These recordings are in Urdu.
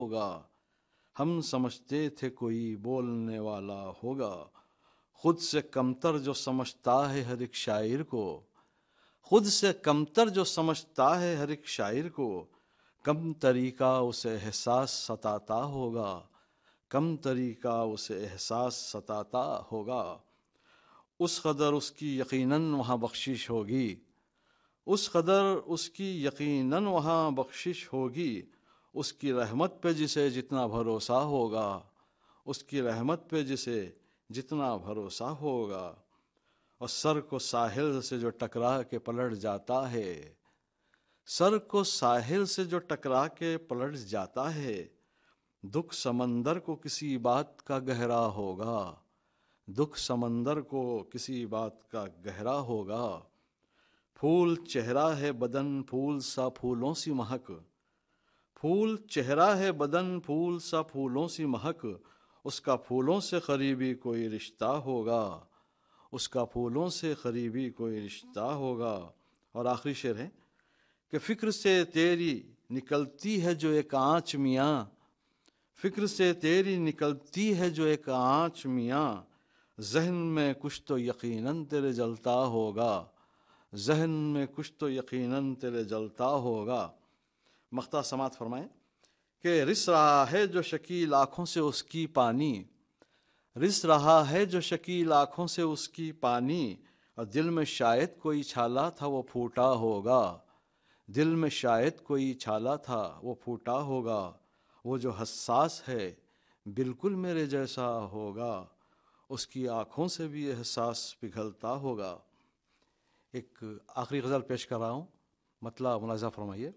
ہوگا، ہم سمجھتے تھے کوئی بولنے والا ہوگا، خود سے کمتر جو سمجھتا ہے ہر ایک شاعر کو، خود سے کمتر جو سمجھتا ہے ہر ایک شاعر کو، کم طریقہ اسے احساس ستاتا ہوگا، کم طریقہ اسے احساس ستاتا ہوگا، اس قدر اس کی یقیناً وہاں بخشش ہوگی، اس قدر اس کی یقیناً وہاں بخشش ہوگی، اس کی رحمت پہ جسے جتنا بھروسہ ہوگا، اس کی رحمت پہ جسے جتنا بھروسہ ہوگا، اور سر کو ساحل سے جو ٹکرا کے پلٹ جاتا ہے، سر کو ساحل سے جو ٹکرا کے پلٹ جاتا ہے، دکھ سمندر کو کسی بات کا گہرا ہوگا، دکھ سمندر کو کسی بات کا گہرا ہوگا، پھول چہرہ ہے بدن پھول سا پھولوں سی مہک، پھول چہرہ ہے بدن پھول سا پھولوں سی مہک، اس کا پھولوں سے قریبی کوئی رشتہ ہوگا، اس کا پھولوں سے قریبی کوئی رشتہ ہوگا۔ اور آخری شعر ہے کہ فکر سے تیری نکلتی ہے جو ایک آنچ میاں، فکر سے تیری نکلتی ہے جو ایک آنچ میاں، ذہن میں کچھ تو یقیناً تیرے جلتا ہوگا، ذہن میں کچھ تو یقیناً تیرے جلتا ہوگا۔ مقطع سماعت فرمائیں کہ رس رہا ہے جو شکیل آنکھوں سے اس کی پانی، رس رہا ہے جو شکیل آنکھوں سے اس کی پانی، اور دل میں شاید کوئی چھالا تھا وہ پھوٹا ہوگا، دل میں شاید کوئی چھالا تھا وہ پھوٹا ہوگا، وہ جو حساس ہے بالکل میرے جیسا ہوگا، اس کی آنکھوں سے بھی احساس پگھلتا ہوگا۔ ایک آخری غزل پیش کر رہا ہوں، مطلب ملاحظہ فرمائیے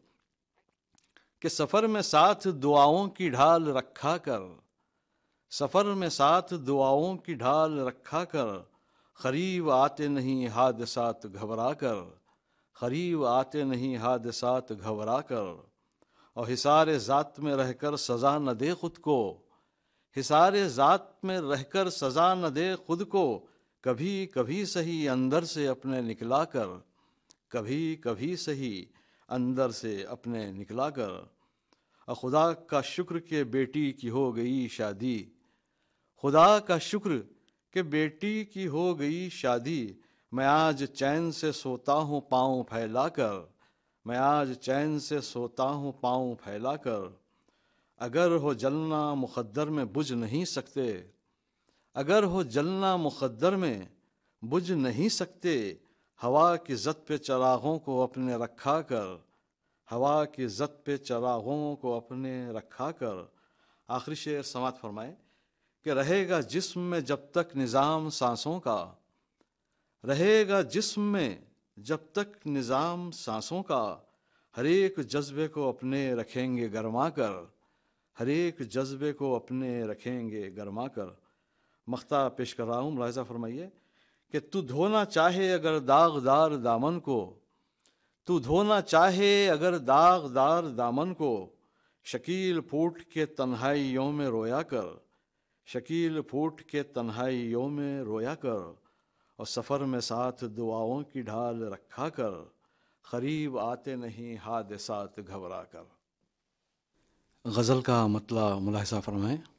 کہ سفر میں ساتھ دعاؤں کی ڈھال رکھا کر، سفر میں ساتھ دعاؤں کی ڈھال رکھا کر، قریب آتے نہیں حادثات گھبرا کر، قریب آتے نہیں حادثات گھبرا کر، اور حصار ذات میں رہ کر سزا نہ دے خود کو، حصار ذات میں رہ کر سزا نہ دے خود کو، کبھی کبھی سہی اندر سے اپنے نکلا کر، کبھی کبھی سہی اندر سے اپنے نکلا کر، اور خدا کا شکر کہ بیٹی کی ہو گئی شادی، خدا کا شکر کہ بیٹی کی ہو گئی شادی، میں آج چین سے سوتا ہوں پاؤں پھیلا کر، میں آج چین سے سوتا ہوں پاؤں پھیلا کر، اگر ہو جلنا مقدر میں بجھ نہیں سکتے، اگر ہو جلنا مقدر میں بجھ نہیں سکتے، ہوا کی زد پہ چراغوں کو اپنے رکھا کر، ہوا کی زد پہ چراغوں کو اپنے رکھا کر۔ آخری شعر سماعت فرمائے کہ رہے گا جسم میں جب تک نظام سانسوں کا، رہے گا جسم میں جب تک نظام سانسوں کا، ہر ایک جذبے کو اپنے رکھیں گے گرما کر، ہر ایک جذبے کو اپنے رکھیں گے گرما کر۔ مقطع پیش کر رہا ہوں، ملاحظہ فرمائیے کہ تو دھونا چاہے اگر داغدار دامن کو، تو دھونا چاہے اگر داغدار دامن کو، شکیل پھوٹ کے تنہائیوں میں رویا کر، شکیل پھوٹ کے تنہائیوں میں رویا کر، اور سفر میں ساتھ دعاؤں کی ڈھال رکھا کر، قریب آتے نہیں حادثات گھبرا کر۔ غزل کا مطلب ملاحظہ فرمائیں۔